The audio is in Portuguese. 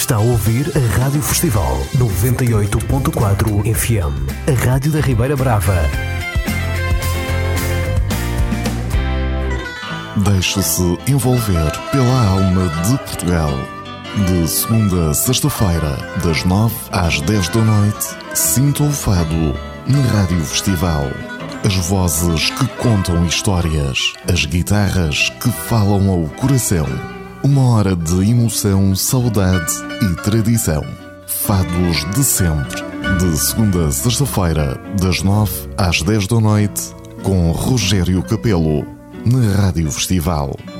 Está a ouvir a Rádio Festival 98.4 FM, a Rádio da Ribeira Brava. Deixe-se envolver pela alma de Portugal. De segunda a sexta-feira, das 9 às 10 da noite, sinta o fado na Rádio Festival. As vozes que contam histórias, as guitarras que falam ao coração. Uma hora de emoção, saudade e tradição. Fados de sempre. De segunda a sexta-feira, das 9 às 10 da noite, com Rogério Capelo, na Rádio Festival.